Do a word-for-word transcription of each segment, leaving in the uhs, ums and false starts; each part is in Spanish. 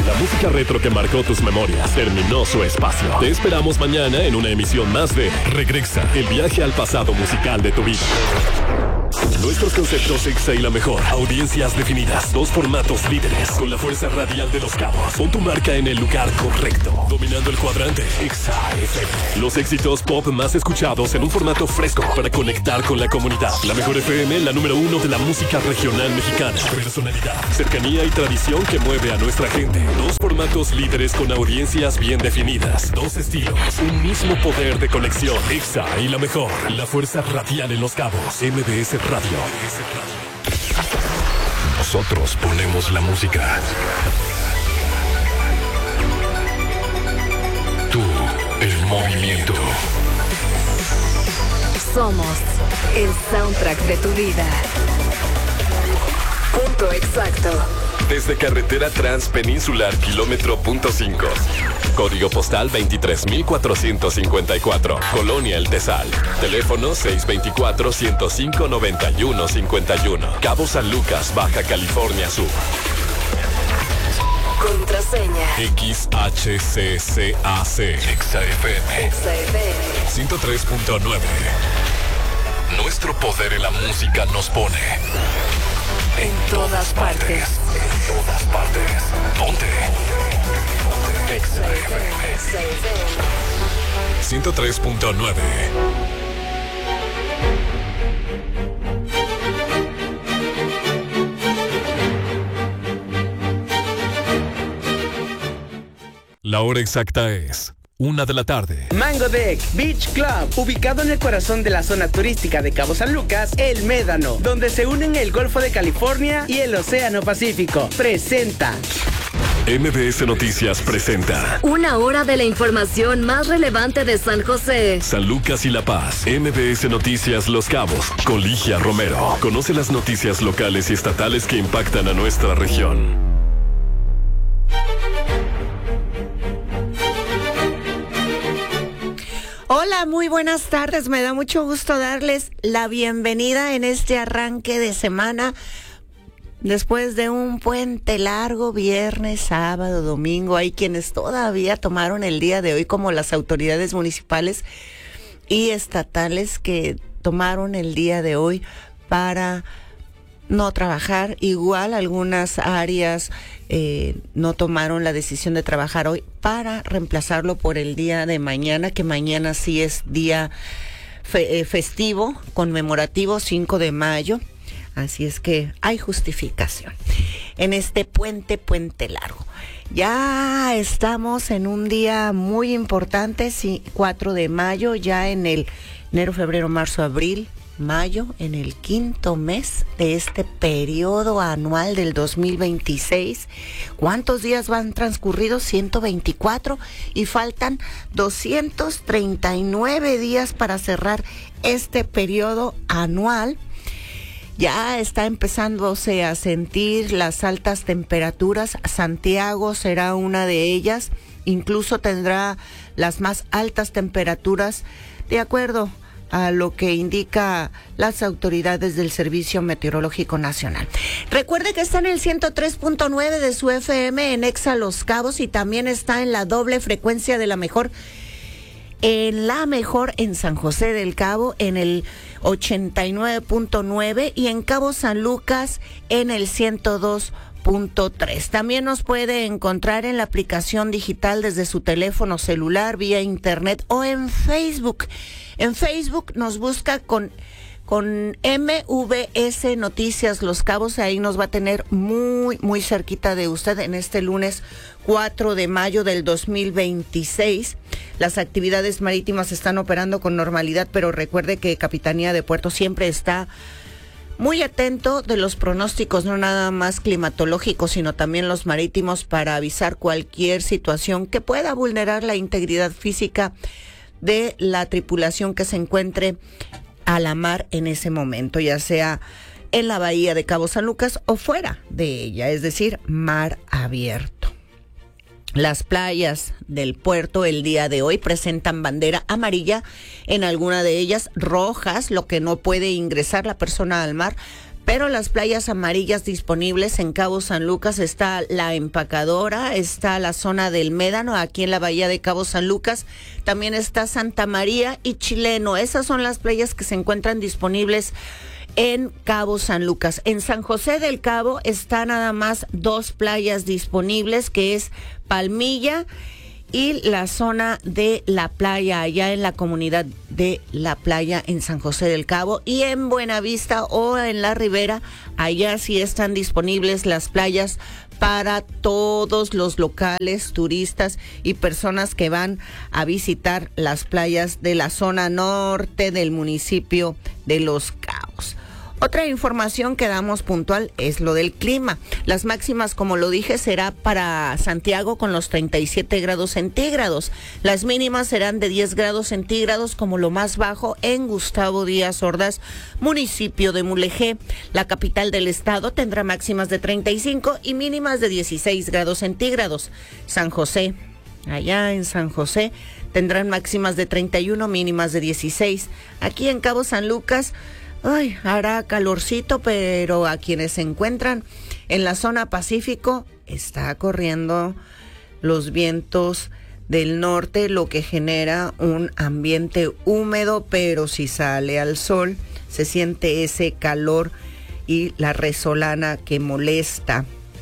La música retro que marcó tus memorias terminó su espacio. Te esperamos mañana en una emisión más de Regresa, el viaje al pasado musical de tu vida. Nuestros conceptos Exa y la mejor. Audiencias definidas. Dos formatos líderes. Con la fuerza radial de Los Cabos. Pon tu marca en el lugar correcto. Dominando el cuadrante. Exa F M. Los éxitos pop más escuchados en un formato fresco para conectar con la comunidad. La mejor F M, la número uno de la música regional mexicana. Personalidad, cercanía y tradición que mueve a nuestra gente. Dos formatos líderes con audiencias bien definidas. Dos estilos. Un mismo poder de conexión. Exa y la mejor. La fuerza radial en Los Cabos. M B S Radio. Nosotros ponemos la música. Tú, el movimiento. Somos el soundtrack de tu vida. Punto exacto. Desde Carretera Transpeninsular, kilómetro punto cinco. Código postal veintitrés mil cuatrocientos cincuenta y cuatro. Colonia El Tesal. Teléfono seis dos cuatro, uno cero cinco, nueve uno cinco uno. Cabo San Lucas, Baja California Sur. Contraseña. X H C C A C. Exa F M. Exa F M. ciento tres punto nueve. Nuestro poder en la música nos pone en todas partes. En todas partes. Ponte. Exa F M. ciento tres punto nueve. La hora exacta es una de la tarde. Mango Deck Beach Club, ubicado en el corazón de la zona turística de Cabo San Lucas, El Médano, donde se unen el Golfo de California y el Océano Pacífico. Presenta. M B S Noticias presenta una hora de la información más relevante de San José, San Lucas y La Paz. M B S Noticias Los Cabos, con Ligia Romero. Conoce las noticias locales y estatales que impactan a nuestra región. Hola, muy buenas tardes. Me da mucho gusto darles la bienvenida en este arranque de semana. Después de un puente largo, viernes, sábado, domingo, hay quienes todavía tomaron el día de hoy, como las autoridades municipales y estatales que tomaron el día de hoy para no trabajar. Igual algunas áreas eh, no tomaron la decisión de trabajar hoy para reemplazarlo por el día de mañana, que mañana sí es día fe, eh, festivo, conmemorativo, cinco de mayo. Así es que hay justificación en este puente, puente largo. Ya estamos en un día muy importante, sí, cuatro de mayo, ya en el enero, febrero, marzo, abril, mayo, en el quinto mes de este periodo anual del dos mil veintiséis. ¿Cuántos días van transcurridos? ciento veinticuatro, y faltan doscientos treinta y nueve días para cerrar este periodo anual. Ya está empezándose a sentir las altas temperaturas. Santiago será una de ellas. Incluso tendrá las más altas temperaturas de acuerdo a lo que indica las autoridades del Servicio Meteorológico Nacional. Recuerde que está en el ciento tres punto nueve de su F M en Exa Los Cabos, y también está en la doble frecuencia de la mejor, en la mejor en San José del Cabo, en el ochenta y nueve punto nueve, y en Cabo San Lucas en el ciento dos punto tres. También nos puede encontrar en la aplicación digital desde su teléfono celular, vía internet o en Facebook. En Facebook nos busca con con M V S Noticias Los Cabos. Ahí nos va a tener muy, muy cerquita de usted en este lunes cuatro de mayo del dos mil veintiséis. Las actividades marítimas están operando con normalidad, pero recuerde que Capitanía de Puerto siempre está muy atento de los pronósticos, no nada más climatológicos, sino también los marítimos, para avisar cualquier situación que pueda vulnerar la integridad física de la tripulación que se encuentre a la mar en ese momento, ya sea en la bahía de Cabo San Lucas o fuera de ella, es decir, mar abierto. Las playas del puerto el día de hoy presentan bandera amarilla, en alguna de ellas rojas, lo que no puede ingresar la persona al mar, Pero las playas amarillas disponibles en Cabo San Lucas está La Empacadora, está la zona del Médano, aquí en la bahía de Cabo San Lucas, también está Santa María y Chileno. Esas son las playas que se encuentran disponibles en Cabo San Lucas. En San José del Cabo está nada más dos playas disponibles, que es Palmilla y la zona de La Playa, allá en la comunidad de La Playa en San José del Cabo. Y en Buenavista o en La Ribera, allá sí están disponibles las playas para todos los locales, turistas y personas que van a visitar las playas de la zona norte del municipio de Los Cabos. Otra información que damos puntual es lo del clima. Las máximas, como lo dije, será para Santiago con los treinta y siete grados centígrados. Las mínimas serán de diez grados centígrados como lo más bajo en Gustavo Díaz Ordaz, municipio de Mulegé. La capital del estado tendrá máximas de treinta y cinco y mínimas de dieciséis grados centígrados. San José, allá en San José, tendrán máximas de treinta y uno, mínimas de dieciséis. Aquí en Cabo San Lucas, ay, hará calorcito, pero a quienes se encuentran en la zona Pacífico está corriendo los vientos del norte, lo que genera un ambiente húmedo, pero si sale al sol se siente ese calor y la resolana que molesta.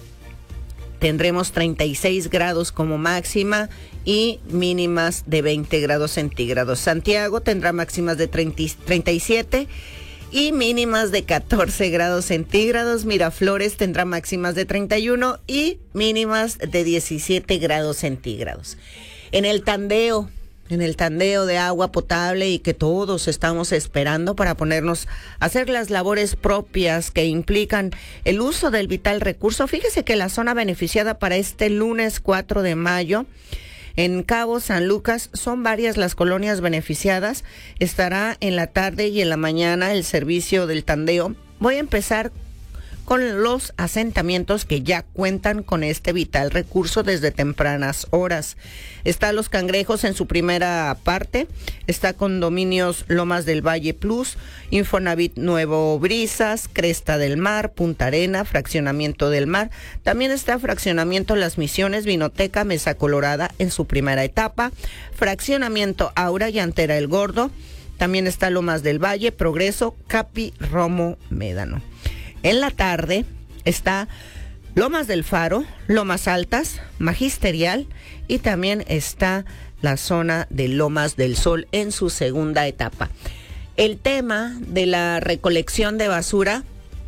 Tendremos treinta y seis grados como máxima y mínimas de veinte grados centígrados. Santiago tendrá máximas de treinta y siete y mínimas de catorce grados centígrados. Miraflores tendrá máximas de treinta y uno y mínimas de diecisiete grados centígrados. En el tandeo, en el tandeo de agua potable y que todos estamos esperando para ponernos a hacer las labores propias que implican el uso del vital recurso. Fíjese que la zona beneficiada para este lunes cuatro de mayo en Cabo San Lucas son varias las colonias beneficiadas. Estará en la tarde y en la mañana el servicio del tandeo. Voy a empezar con los asentamientos que ya cuentan con este vital recurso desde tempranas horas. Está Los Cangrejos en su primera parte, está Condominios Lomas del Valle Plus, Infonavit Nuevo Brisas, Cresta del Mar, Punta Arena, Fraccionamiento del Mar. También está Fraccionamiento Las Misiones, Vinoteca, Mesa Colorada en su primera etapa, Fraccionamiento Aura, Llantera El Gordo. También está Lomas del Valle, Progreso, Capi, Romo, Médano. En la tarde está Lomas del Faro, Lomas Altas, Magisterial y también está la zona de Lomas del Sol en su segunda etapa. El tema de la recolección de basura,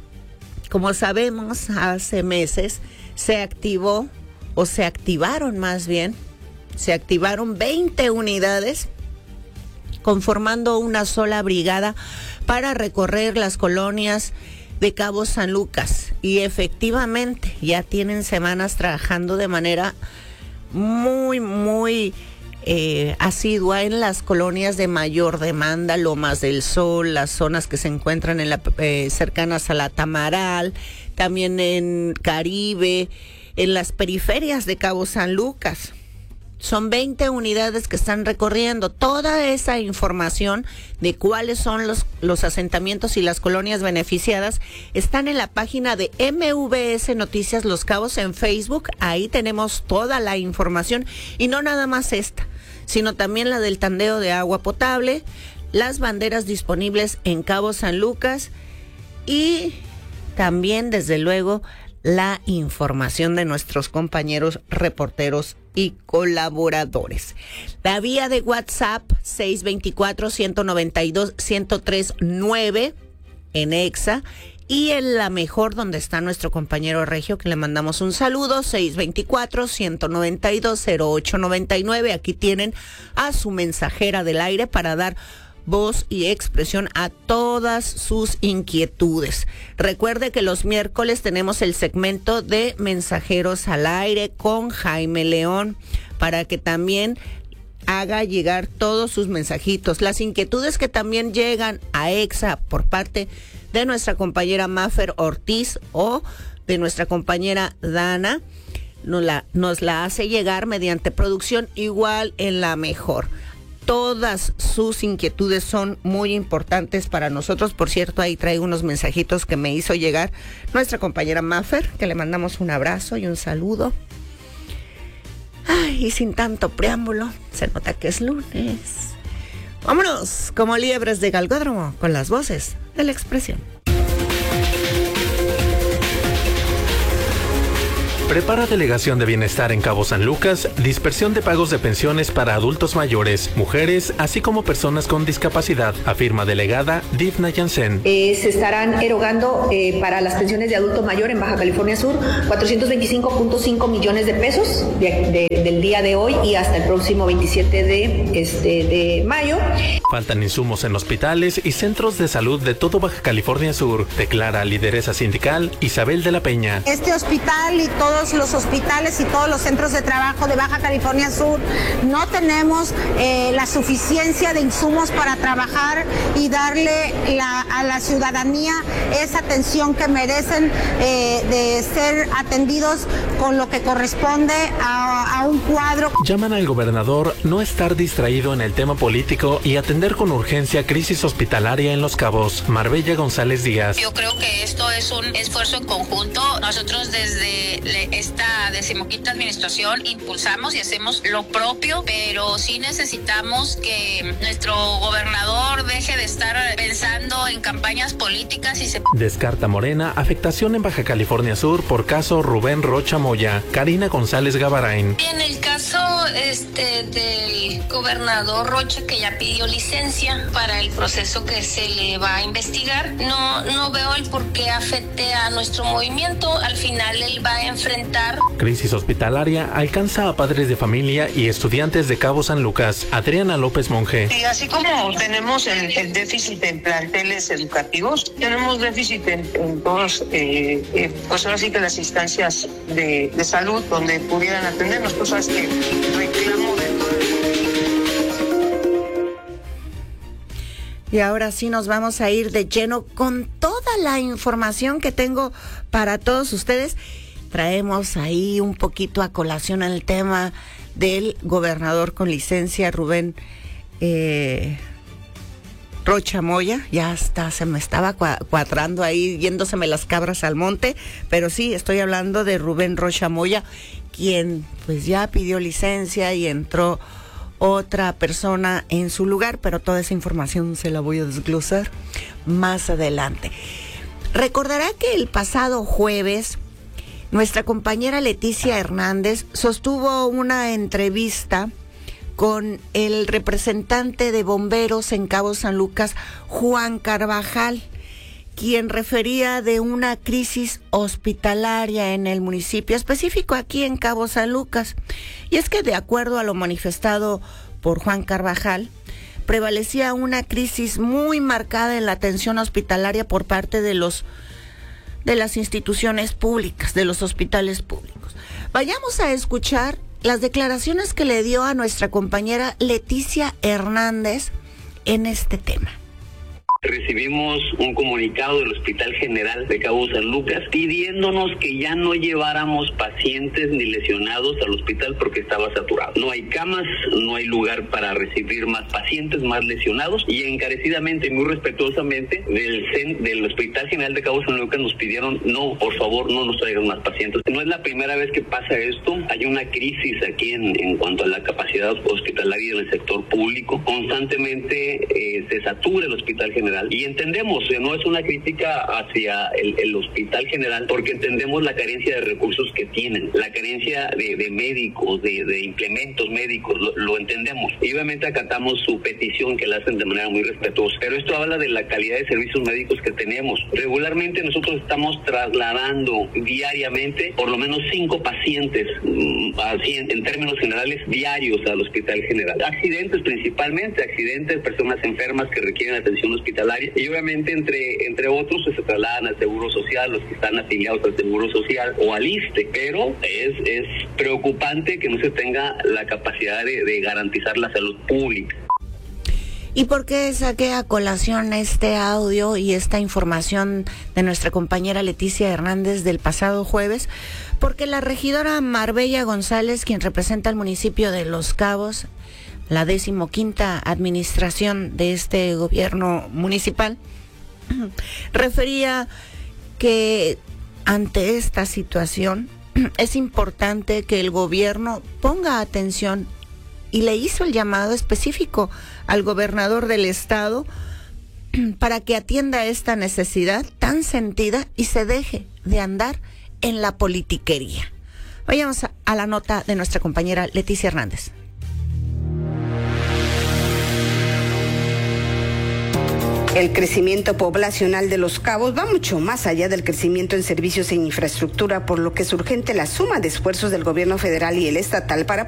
como sabemos, hace meses se activó o se activaron más bien, se activaron veinte unidades conformando una sola brigada para recorrer las colonias de Cabo San Lucas, y efectivamente ya tienen semanas trabajando de manera muy muy eh, asidua en las colonias de mayor demanda, Lomas del Sol, las zonas que se encuentran en la, eh, cercanas a la Tamaral, también en Caribe, en las periferias de Cabo San Lucas. Son veinte unidades que están recorriendo. Toda esa información de cuáles son los, los asentamientos y las colonias beneficiadas están en la página de M V S Noticias Los Cabos en Facebook. Ahí tenemos toda la información y no nada más esta, sino también la del tandeo de agua potable, las banderas disponibles en Cabo San Lucas y también, desde luego, la información de nuestros compañeros reporteros y colaboradores. La vía de WhatsApp seis dos cuatro, uno nueve dos, uno cero tres nueve en Exa, y en La Mejor, donde está nuestro compañero Regio, que le mandamos un saludo, seis dos cuatro, uno nueve dos, cero ocho nueve nueve. Aquí tienen a su mensajera del aire para dar voz y expresión a todas sus inquietudes. Recuerde que los miércoles tenemos el segmento de Mensajeros al Aire con Jaime León, para que también haga llegar todos sus mensajitos, las inquietudes que también llegan a Exa por parte de nuestra compañera Mafer Ortiz o de nuestra compañera Dana, nos la, nos la hace llegar mediante producción igual en La Mejor. todas sus inquietudes son muy importantes para nosotros. Por cierto, ahí traigo unos mensajitos que me hizo llegar nuestra compañera Mafer, que le mandamos un abrazo y un saludo. Ay, y sin tanto preámbulo, se nota que es lunes. Vámonos, como liebres de galgódromo, con las voces de la expresión. Prepara Delegación de Bienestar en Cabo San Lucas, dispersión de pagos de pensiones para adultos mayores, mujeres, así como personas con discapacidad, afirma delegada Difna Jansen. Eh, se estarán erogando eh, para las pensiones de adulto mayor en Baja California Sur cuatrocientos veinticinco punto cinco millones de pesos de, de, del día de hoy y hasta el próximo veintisiete de, este, de mayo. Faltan insumos en hospitales y centros de salud de todo Baja California Sur, declara lideresa sindical Isabel de la Peña. Este hospital y todos los hospitales y todos los centros de trabajo de Baja California Sur no tenemos eh, la suficiencia de insumos para trabajar y darle la, a la ciudadanía esa atención que merecen eh, de ser atendidos con lo que corresponde a, a un cuadro. Llaman al gobernador no estar distraído en el tema político y atender con urgencia crisis hospitalaria en Los Cabos. Marbella González Díaz. Yo creo que esto es un esfuerzo en conjunto. Nosotros desde esta decimoquinta administración impulsamos y hacemos lo propio, pero sí necesitamos que nuestro gobernador deje de estar pensando en campañas políticas y se... Descarta Morena afectación en Baja California Sur por caso Rubén Rocha Moya. Karina González Gavarain. En el caso este del gobernador Rocha, que ya pidió licencia para el proceso que se le va a investigar, no, no veo el por qué afecte a nuestro movimiento. Al final él va a enfrentar Crisis hospitalaria alcanza a padres de familia y estudiantes de Cabo San Lucas. Adriana López Monge. Y así como tenemos el, el déficit en planteles educativos, tenemos déficit en, en todos, eh, eh, pues ahora sí que las instancias de, de salud donde pudieran atendernos, cosas que reclamo de todo el... Y ahora sí nos vamos a ir de lleno con toda la información que tengo para todos ustedes. Traemos ahí un poquito a colación el tema del gobernador con licencia, Rubén eh, Rocha Moya. Ya hasta se me estaba cuadrando ahí, yéndoseme las cabras al monte, pero sí, estoy hablando de Rubén Rocha Moya, quien pues ya pidió licencia y entró otra persona en su lugar, pero toda esa información se la voy a desglosar más adelante. Recordará que el pasado jueves nuestra compañera Leticia Hernández sostuvo una entrevista con el representante de bomberos en Cabo San Lucas, Juan Carvajal, quien refería de una crisis hospitalaria en el municipio específico aquí en Cabo San Lucas. Y es que de acuerdo a lo manifestado por Juan Carvajal, prevalecía una crisis muy marcada en la atención hospitalaria por parte de los de las instituciones públicas, de los hospitales públicos. Vayamos a escuchar las declaraciones que le dio a nuestra compañera Leticia Hernández en este tema. Recibimos un comunicado del Hospital General de Cabo San Lucas pidiéndonos que ya no lleváramos pacientes ni lesionados al hospital porque estaba saturado. No hay camas, no hay lugar para recibir más pacientes, más lesionados, y encarecidamente y muy respetuosamente del, C E N, del Hospital General de Cabo San Lucas nos pidieron, no, por favor, no nos traigan más pacientes. No es la primera vez que pasa esto. Hay una crisis aquí en, en cuanto a la capacidad hospitalaria en el sector público. Constantemente eh, se satura el Hospital General. Y entendemos, eh, no es una crítica hacia el, el Hospital General, porque entendemos la carencia de recursos que tienen, la carencia de, de médicos, de, de implementos médicos, lo, lo entendemos. Y obviamente acatamos su petición, que la hacen de manera muy respetuosa. Pero esto habla de la calidad de servicios médicos que tenemos. Regularmente nosotros estamos trasladando diariamente por lo menos cinco pacientes, así en, en términos generales, diarios al Hospital General. Accidentes principalmente, accidentes, personas enfermas que requieren atención hospitalaria. Y obviamente entre entre otros se trasladan al Seguro Social, los que están afiliados al Seguro Social o al ISSSTE, pero es, es preocupante que no se tenga la capacidad de, de garantizar la salud pública. ¿Y por qué saqué a colación este audio y esta información de nuestra compañera Leticia Hernández del pasado jueves? Porque la regidora Marbella González, quien representa al municipio de Los Cabos, la decimoquinta administración de este gobierno municipal, refería que ante esta situación es importante que el gobierno ponga atención y le hizo el llamado específico al gobernador del estado para que atienda esta necesidad tan sentida y se deje de andar en la politiquería. Vayamos a, a la nota de nuestra compañera Leticia Hernández. El crecimiento poblacional de Los Cabos va mucho más allá del crecimiento en servicios e infraestructura, por lo que es urgente la suma de esfuerzos del gobierno federal y el estatal para